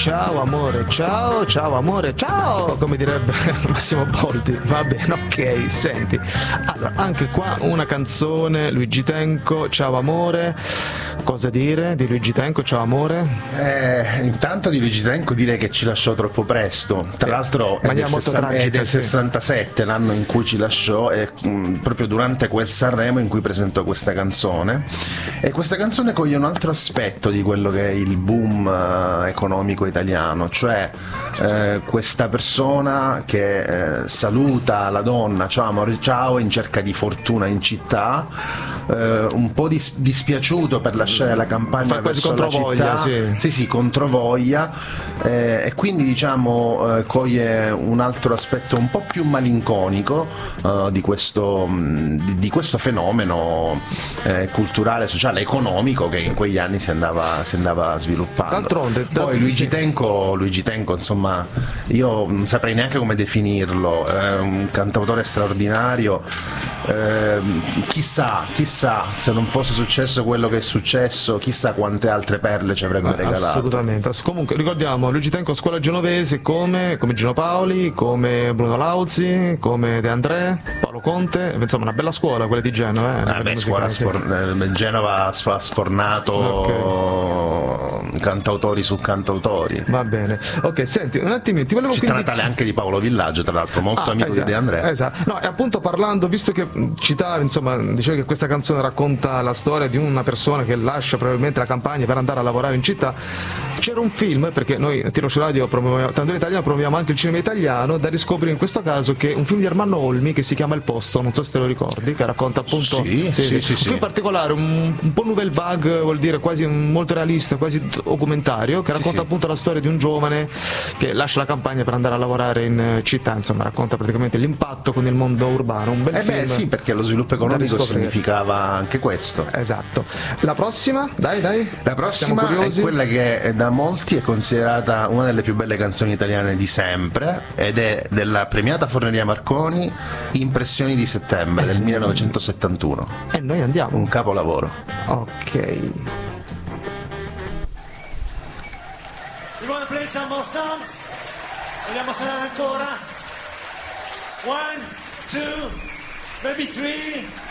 ciao amore, ciao amore, ciao, come direbbe Massimo Boldi. Va bene, ok, senti. Allora, anche qua una canzone, Luigi Tenco, ciao amore. Cosa dire di Luigi Tenco, ciao amore? Intanto di Luigi Tenco direi che ci lasciò troppo presto. Tra l'altro è del 67, l'anno in cui ci lasciò, e proprio durante quel Sanremo in cui presentò questa canzone. E questa canzone coglie un altro aspetto di quello che è il boom economico italiano, cioè questa persona che saluta la donna, ciao amore, ciao, in cerca di fortuna in città, un po' dispiaciuto per lasciare la campagna verso la città, sì, controvoglia, e quindi diciamo coglie un altro aspetto un po' più malinconico di questo fenomeno culturale, sociale, economico che in quegli anni si andava sviluppando. D'altronde, poi Luigi Tenco, insomma, io non saprei neanche come definirlo, è un cantautore straordinario. Chissà se non fosse successo quello che è successo, chissà quante altre perle ci avrebbe regalato. Assolutamente. Comunque ricordiamo Luigi Tenco, scuola genovese, come Gino Paoli, come Bruno Lauzi, come De André, Paolo Conte, insomma una bella scuola quella di Genova. Genova ha sfornato cantautori su cantautori. Va bene, ok, senti un attimo, ti volevo città natale anche di Paolo Villaggio, tra l'altro molto amico di De André. Esatto, no, e appunto parlando, visto che citavi, insomma, dicevi che questa canzone racconta la storia di una persona che lascia probabilmente la campagna per andare a lavorare in città, c'era un film, perché noi a Tiro Radio Tandoori Italiano promuoviamo anche il cinema italiano, da riscoprire in questo caso, che è un film di Armando Olmi che si chiama Il Posto, non so se te lo ricordi, che racconta appunto un film particolare, un po' nouvelle vague, vuol dire quasi molto realista, quasi documentario, che racconta appunto la storia di un giovane che lascia la campagna per andare a lavorare in città, insomma racconta praticamente l'impatto con il mondo urbano, un bel film. Sì, perché lo sviluppo economico significava anche questo. Esatto. La prossima? Dai. La prossima è quella che da molti è considerata una delle più belle canzoni italiane di sempre, ed è della premiata Forneria Marconi, Impressioni di settembre del 1971. E noi andiamo. Un capolavoro. Ok. You wanna play some more songs? Vogliamo suonare ancora? 1, 2, maybe 3.